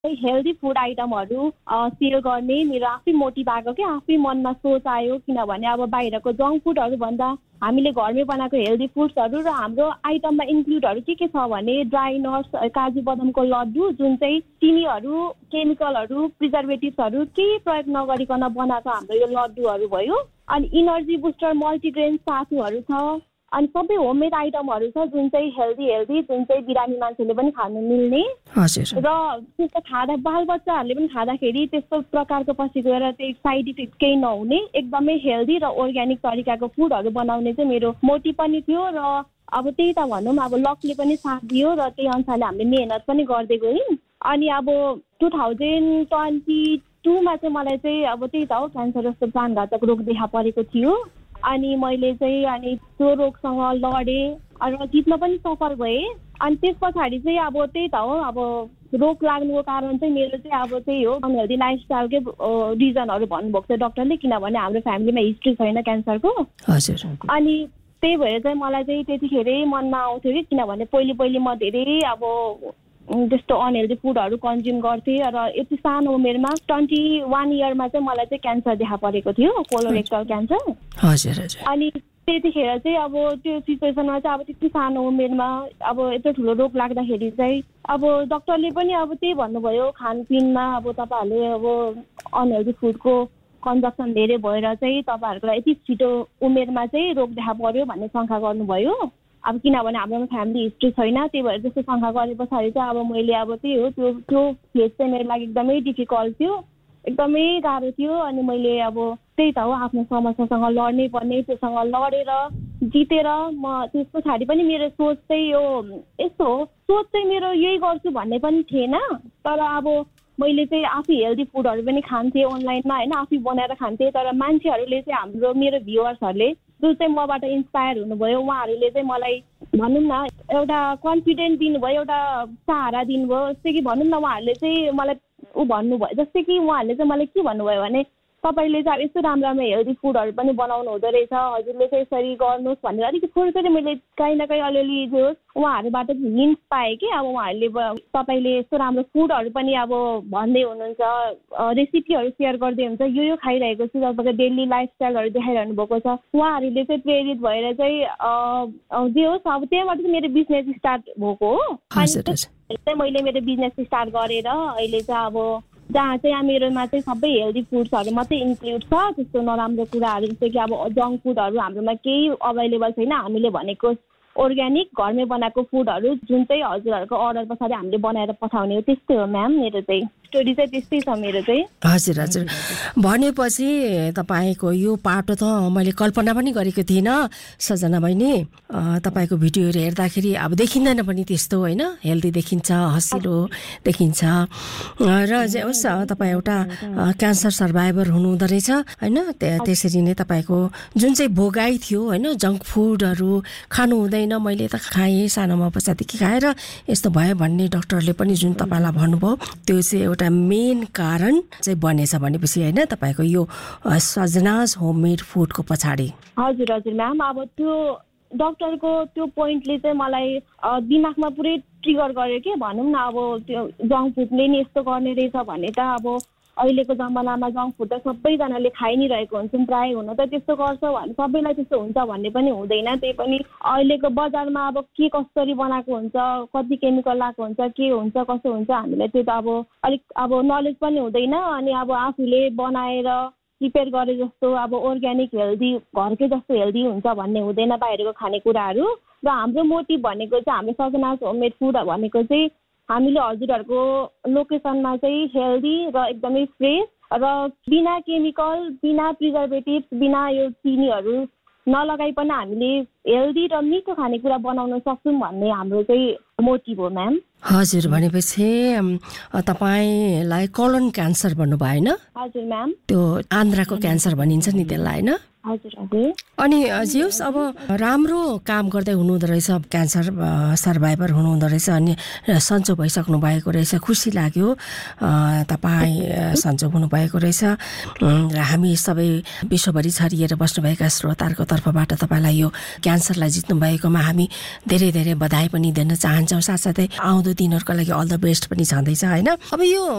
Healthy food आइटमहरू sale गर्ने मेरो आफै मोटिभ आएको के आफै मनमा सोच आयो किनभने अब बाहिरको जङ्क फुडहरू भन्दा हामीले घरमै बनाएको हेल्दी फुड्सहरू र हाम्रो आइटममा इन्क्लुडहरू के छ भने ड्राई नट्स काजु बदामको लड्डु जुन चाहिँ चिनीहरू केमिकलहरू प्रिजर्भेटिभ्सहरू केही प्रयोग नगरिकन बनाएको हाम्रो यो लड्डुहरू भयो अनि इनर्जी बुस्टर मल्टिग्रेन सातुहरू छ अनि सबै होममेड आइटमहरू छ जुन चाहिँ हेल्दी जुन चाहिँ बिरामी मान्छेले पनि खान मिल्ने र त्यस्तो खाँदा बालबच्चाहरूले पनि खाँदाखेरि त्यस्तो प्रकारको पछि गएर त्यही साइड इफेक्ट केही नहुने एकदमै हेल्दी र अर्ग्यानिक तरिकाको फुडहरू बनाउने चाहिँ मेरो मोटिभ पनि थियो र अब त्यही त भनौँ अब लकले पनि साथ दियो र त्यही अनुसारले हामीले मेहनत पनि गर्दै गयौँ अनि अब 2022मा चाहिँ मलाई चाहिँ अब त्यही त हो क्यान्सर जस्तो प्राणघातक रोग देखा परेको थियो अनि मैले चाहिँ अनि त्यो रोगसँग लडेँ र जित्न पनि सफल भएँ अनि त्यस पछाडि चाहिँ अब त्यही त हो अब रोग लाग्नुको कारण चाहिँ मेरो चाहिँ अब त्यही हो अनहेल्दी लाइफस्टाइलकै रिजनहरू भन्नुभएको छ डक्टरले किनभने हाम्रो फ्यामिलीमा हिस्ट्री छैन क्यान्सरको अनि त्यही भएर चाहिँ मलाई चाहिँ त्यतिखेरै मनमा आउँथ्यो कि किनभने पहिले म धेरै अब त्यस्तो अनहेल्दी फुडहरू कन्ज्युम गर्थेँ र यति सानो उमेरमा 21 इयरमा चाहिँ मलाई चाहिँ क्यान्सर देखा परेको थियो कोलोरेक्टल क्यान्सर अनि त्यतिखेर चाहिँ अब त्यो सिचुएसनमा चाहिँ अब त्यति सानो उमेरमा अब यत्रो ठुलो रोग लाग्दाखेरि चाहिँ अब डक्टरले पनि अब त्यही भन्नुभयो खानपिनमा अब तपाईँहरूले अब अनहेल्दी फुडको कन्जम्सन धेरै भएर चाहिँ तपाईँहरूलाई यति छिटो उमेरमा चाहिँ रोग देखा पर्यो भन्ने शङ्का गर्नुभयो अब किनभने हाम्रोमा फ्यामिली हिस्ट्री छैन त्यही भएर त्यस्तो शङ्का गरे पछाडि चाहिँ अब मैले अब त्यही हो त्यो फेज चाहिँ मेरो लागि एकदमै डिफिकल्ट थियो एकदमै गाह्रो थियो अनि मैले अब त्यही त हो आफ्नो समस्यासँग लड्नै पर्ने त्योसँग लडेर जितेर म त्यस पछाडि पनि मेरो सोच चाहिँ यो यस्तो हो सोच चाहिँ मेरो यही गर्छु भन्ने पनि थिएन तर अब मैले चाहिँ आफै हेल्दी फुडहरू पनि खान्थेँ अनलाइनमा होइन आफै बनाएर खान्थेँ तर मान्छेहरूले चाहिँ हाम्रो मेरो भ्युअर्सहरूले जो चाहिँ मबाट इन्सपायर हुनुभयो उहाँहरूले चाहिँ मलाई भनौँ न एउटा कन्फिडेन्ट दिनुभयो एउटा सहारा दिनुभयो जस्तै कि भनौँ न उहाँहरूले चाहिँ मलाई भन्नुभयो जस्तै कि उहाँहरूले चाहिँ मलाई के भन्नुभयो भने तपाईँले चाहिँ अब यस्तो राम्रो हेल्दी फुडहरू पनि बनाउनु हुँदो रहेछ हजुरले चाहिँ यसरी गर्नुहोस् भनेर अलिकति थोरै मैले काहीँ न काहीँ अलिअलि जो उहाँहरूबाट हिन्ट पाएँ कि अब उहाँहरूले तपाईँले यस्तो राम्रो फुडहरू पनि अब भन्दै हुनुहुन्छ रेसिपीहरू सेयर गर्दै हुन्छ यो खाइरहेको छु तपाईँको डेली लाइफस्टाइलहरू देखाइरहनु भएको छ उहाँहरूले चाहिँ प्रेरित भएर चाहिँ जे होस् अब त्यहाँबाट चाहिँ मेरो बिजनेस स्टार्ट भएको हो अनि मैले मेरो बिजनेस स्टार्ट गरेर अहिले चाहिँ अब जहाँ चाहिँ मेरोमा चाहिँ सबै हेल्दी फुड्सहरू मात्रै इन्क्लुड छ त्यस्तो नराम्रो कुराहरू जस्तै कि अब जङ्क फुडहरू हाम्रोमा केही अभाइलेबल छैन हामीले भनेको अर्ग्यानिक घरमै बनाएको फुडहरू जुन चाहिँ हजुरहरूको अर्डर पछाडि हामीले बनाएर पठाउने हो त्यस्तै हो म्याम मेरो चाहिँ स्टोरी चाहिँ त्यस्तै छ मेरो चाहिँ हजुर भनेपछि तपाईँको यो पाटो त मैले कल्पना पनि गरेको थिइनँ सजना बहिनी तपाईँको भिडियोहरू हेर्दाखेरि अब देखिँदैन पनि त्यस्तो होइन हेल्दी देखिन्छ हँसिलो देखिन्छ र होस् तपाईँ एउटा क्यान्सर सर्भाइभर हुनुहुँदो रहेछ होइन त्यसरी नै तपाईँको जुन चाहिँ भोगाइ थियो होइन जङ्क फुडहरू खानु हुँदैन मैले त खाएँ सानोमा बच्चादेखि खाएर यस्तो भयो भन्ने डक्टरले पनि जुन तपाईँलाई भन्नुभयो त्यो चाहिँ एउटा मेन कारण चाहिँ बनेछ भनेपछि होइन तपाईँको यो सजनाज होममेड फुडको पछाडि हजुर म्याम अब त्यो डक्टरको त्यो पोइन्टले चाहिँ मलाई दिमागमा पुरै ट्रिगर गर्यो के भनौँ न अब त्यो जङ्क फुडले नि यस्तो गर्ने रहेछ भने त अब अहिलेको जमानामा जङ्क फुड त सबैजनाले खाइ नै रहेको हुन्छन् प्रायः हुन त त्यस्तो गर्छ भने सबैलाई त्यस्तो हुन्छ भन्ने पनि हुँदैन त्यही पनि अहिलेको बजारमा अब के कसरी बनाएको हुन्छ कति केमिकल लगाएको हुन्छ के हुन्छ कसो हुन्छ हामीलाई त्यो त अब अलिक अब नलेज पनि हुँदैन अनि अब आफूले बनाएर प्रिपेयर गरे जस्तो अब अर्ग्यानिक हेल्दी घरकै जस्तो हेल्दी हुन्छ भन्ने हुँदैन बाहिरको खानेकुराहरू र हाम्रो मोटिभ भनेको चाहिँ हाम्रो सजनाज होममेड फुड भनेको चाहिँ हामीले हजुरहरूको लोकेसनमा चाहिँ हेल्दी र एकदमै फ्रेस र बिना केमिकल बिना प्रिजर्भेटिभ्स बिना यो चिनीहरू नलगाइकन हामीले हेल्दी र मिठो खानेकुरा बनाउन सक्छौँ भन्ने हाम्रो चाहिँ मोटिभ हो म्याम हजुर भनेपछि तपाईँलाई कोलन क्यान्सर भन्नुभयो होइन हजुर म्याम त्यो आन्द्राको क्यान्सर भनिन्छ नि त्यसलाई होइन हजुर हजुर। अनि जियोस् अब राम्रो काम गर्दै हुनुहुँदो रहेछ, क्यान्सर सर्भाइभर हुनुहुँदो रहेछ अनि सन्चो भइसक्नु भएको रहेछ, खुसी लाग्यो तपाईँ सन्चो हुनुभएको रहेछ र हामी सबै विश्वभरि छरिएर बस्नुभएका श्रोताहरूको तर्फबाट तपाईँलाई यो क्यान्सरलाई जित्नु भएकोमा हामी धेरै धेरै बधाई पनि दिन चाहन्छौँ। साथसाथै आउँदो दिनहरूको लागि अल द बेस्ट पनि छँदैछ होइन। अब यो